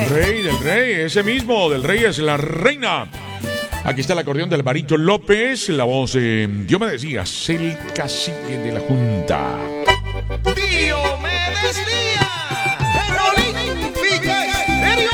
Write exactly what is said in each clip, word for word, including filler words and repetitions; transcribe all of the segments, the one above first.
Del rey, del rey, ese mismo, del rey es la reina. Aquí está el acordeón del Barito López, la voz de Diomedes Díaz, el cacique de la Junta. Diomedes Díaz, el Olímpica Estéreo.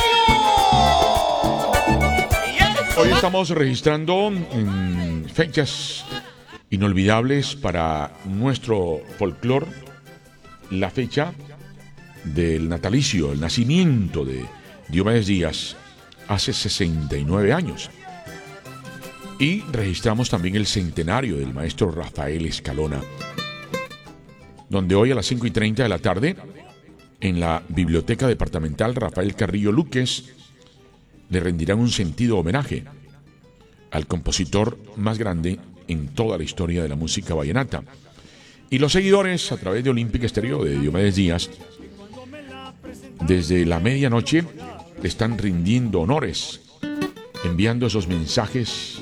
Hoy estamos registrando mm, fechas inolvidables para nuestro folclore. La fecha del natalicio, el nacimiento de Diomedes Díaz hace sesenta y nueve años. Y registramos también el centenario del maestro Rafael Escalona, donde hoy a las cinco y treinta de la tarde, en la Biblioteca Departamental Rafael Carrillo Luques, le rendirán un sentido homenaje al compositor más grande en toda la historia de la música vallenata. Y los seguidores, a través de Olímpica Estéreo de Diomedes Díaz, desde la medianoche le están rindiendo honores, enviando esos mensajes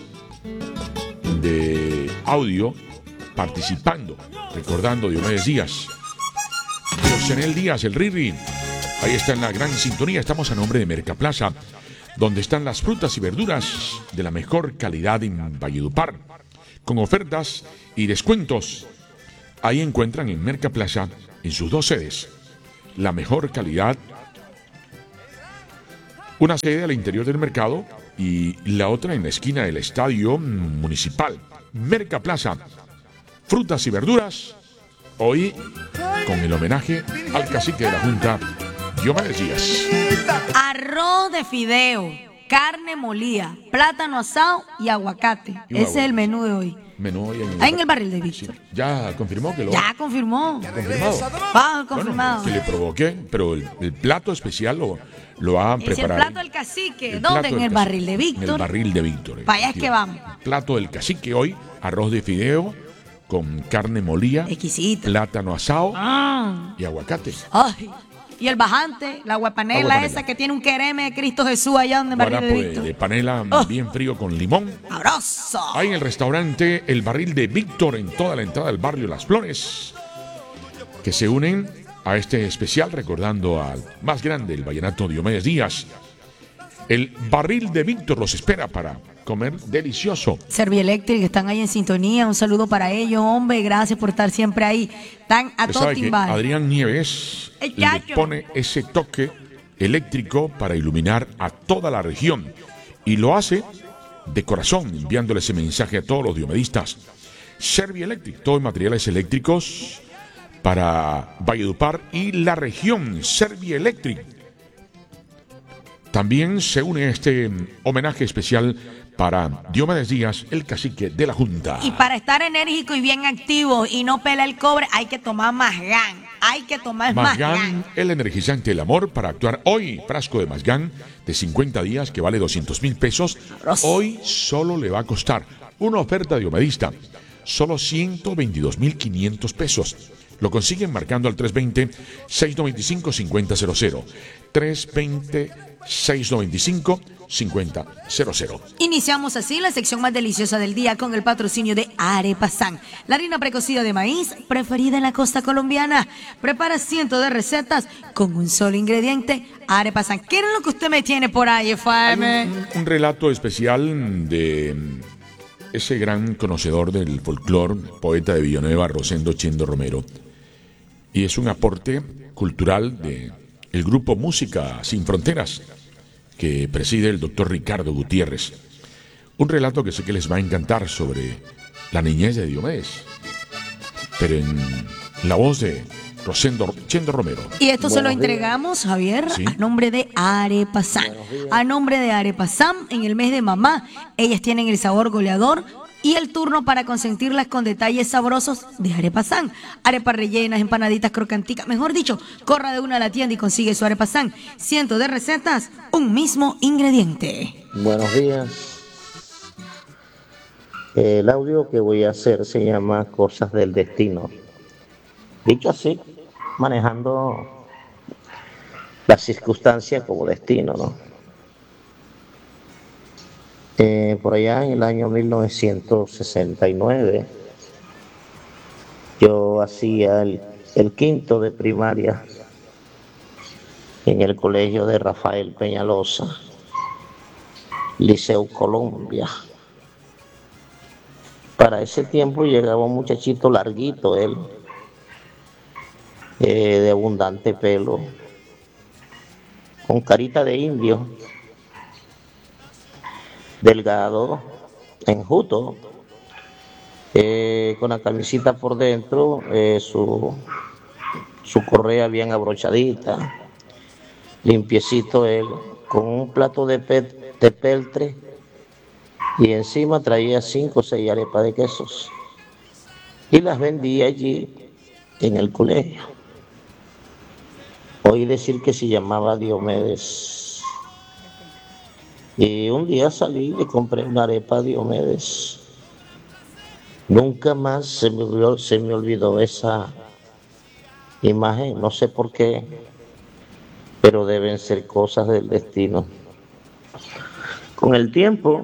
de audio, participando, recordando Diomedes Díaz. Rosenel Díaz, el Riri, ahí está en la gran sintonía. Estamos a nombre de Mercaplaza, donde están las frutas y verduras de la mejor calidad en Valledupar, con ofertas y descuentos. Ahí encuentran en Mercaplaza, en sus dos sedes, la mejor calidad. Una sede al interior del mercado y la otra en la esquina del estadio municipal. Mercaplaza, frutas y verduras, hoy con el homenaje al cacique de la Junta, Diomedes Díaz. Arroz de fideo, carne molida, plátano asado y aguacate. Y Ese aguacate. es el menú de hoy. Menú hoy en el, Ahí en el barril de Víctor. Sí. Ya confirmó que lo Ya confirmó. confirmado. Ah, confirmado. Bueno, que le provoqué, pero el, el plato especial lo, lo va a Es el preparar. plato del cacique. El ¿Dónde? plato En del el cacique. barril de En el Víctor. barril de Víctor. Para allá es que vamos. Plato del cacique hoy, arroz de fideo con carne molida, Exquisito. plátano asado Ah. y aguacate. Ay. Y el bajante, la guapanela Aguapanela. esa que tiene un quereme de Cristo Jesús allá donde el barril de Guarapo de, Víctor. de panela Oh. bien frío con limón. ¡Sabroso! Hay en el restaurante El Barril de Víctor en toda la entrada del barrio Las Flores, que se unen a este especial recordando al más grande, el vallenato Diomedes Díaz. El Barril de Víctor los espera para comer delicioso. Servielectric, están ahí en sintonía. Un saludo para ellos, hombre. Gracias por estar siempre ahí. Están a Usted todo sabe que timbal. Adrián Nieves El le chacho. pone ese toque eléctrico para iluminar a toda la región y lo hace de corazón, enviándole ese mensaje a todos los diomedistas. Servielectric, todo en materiales eléctricos para Valledupar y la región. Servielectric. También se une este homenaje especial para Diomedes Díaz, el cacique de la Junta. Y para estar enérgico y bien activo y no pela el cobre, hay que tomar Masgán. Hay que tomar Masgán, Masgán. el energizante del amor para actuar hoy. Frasco de Masgán de cincuenta días que vale doscientos mil pesos. Hoy solo le va a costar una oferta diomedista. Solo ciento veintidós mil quinientos pesos. Lo consiguen marcando al tres dos cero, seis nueve cinco, cinco cero cero cero. tres dos cero, seis nueve cinco, cinco cero cero cero. Iniciamos así la sección más deliciosa del día con el patrocinio de Arepasán, la harina precocida de maíz preferida en la costa colombiana. Prepara cientos de recetas con un solo ingrediente. Arepasán. ¿Qué es lo que usted me tiene por ahí, F M? Un, un relato especial de ese gran conocedor del folclore, poeta de Villanueva, Rosendo Chendo Romero. Y es un aporte cultural de el grupo Música Sin Fronteras, que preside el doctor Ricardo Gutiérrez. Un relato que sé que les va a encantar sobre la niñez de Diomedes, pero en la voz de Rosendo Chendo Romero. Y esto se lo Buenos días. entregamos, Javier, Sí. a nombre de Arepasán. A nombre de Arepasán, en el mes de mamá, ellas tienen el sabor goleador y el turno para consentirlas con detalles sabrosos de Arepasán. Arepas rellenas, empanaditas crocanticas, mejor dicho, corra de una a la tienda y consigue su Arepasán. Cientos de recetas, un mismo ingrediente. Buenos días. El audio que voy a hacer se llama Cosas del Destino. Dicho así, manejando las circunstancias como destino, ¿no? Eh, por allá en el año mil novecientos sesenta y nueve, yo hacía el, el quinto de primaria en el colegio de Rafael Peñalosa, Liceo Colombia. Para ese tiempo llegaba un muchachito larguito, él, eh, de abundante pelo, con carita de indio, delgado, enjuto, eh, con la camisita por dentro, eh, su, su correa bien abrochadita, limpiecito él, con un plato de, pe de peltre, y encima traía cinco o seis arepas de quesos y las vendía allí en el colegio. Oí decir que se llamaba Diomedes, y un día salí y compré una arepa a Diomedes. Nunca más se me olvidó, se me olvidó esa imagen, no sé por qué, pero deben ser cosas del destino. Con el tiempo,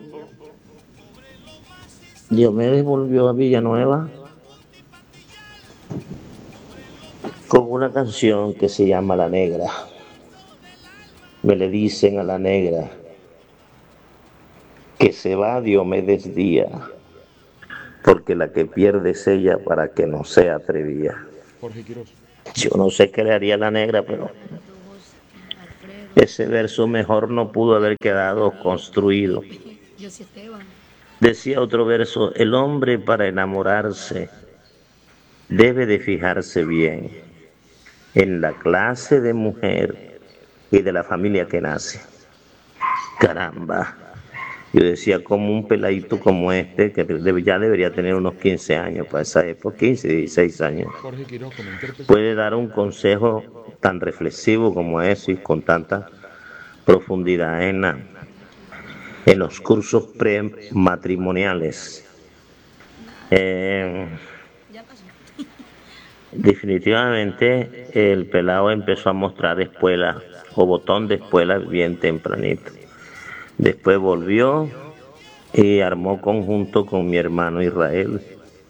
Diomedes volvió a Villanueva con una canción que se llama La Negra. Me le dicen a la negra que se va Diomedes día, porque la que pierde es ella para que no se atrevía. Jorge Quiroz. Yo no sé qué le haría a la negra, pero ese verso mejor no pudo haber quedado construido. Decía otro verso, el hombre para enamorarse debe de fijarse bien en la clase de mujer y de la familia que nace. Caramba, yo decía, como un peladito como este, que ya debería tener unos quince años para esa época, quince, dieciséis años, puede dar un consejo tan reflexivo como ese y con tanta profundidad en la en los cursos prematrimoniales. Eh, definitivamente el pelado empezó a mostrar espuela o botón de espuela bien tempranito. Después volvió y armó conjunto con mi hermano Israel.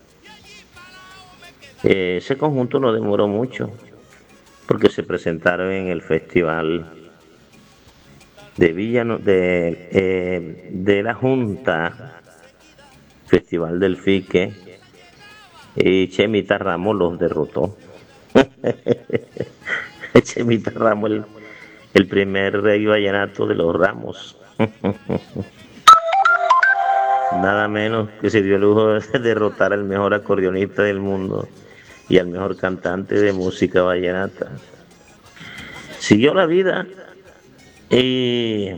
Eh, ese conjunto no demoró mucho porque se presentaron en el festival de Villa de, eh, de la Junta, Festival del Fique, y Chemita Ramos los derrotó. Chemita Ramos, el, el primer rey vallenato de los Ramos. Nada menos que se dio el lujo de derrotar al mejor acordeonista del mundo y al mejor cantante de música vallenata. Siguió la vida y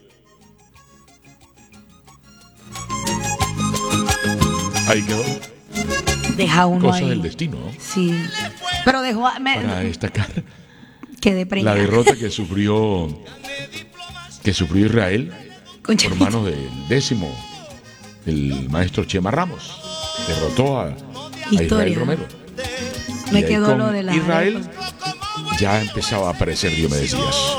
ahí quedó. Deja uno Cosas ahí. del destino, ¿no? Sí, pero dejó me, Para destacar quedé preñada. la derrota que sufrió que sufrió Israel Con por Chemita. manos del décimo, el maestro Chema Ramos. Derrotó a, a Historia. Israel Romero. Me Y ahí quedó con lo de la Israel arepa. ya empezaba a aparecer Diomedes Díaz.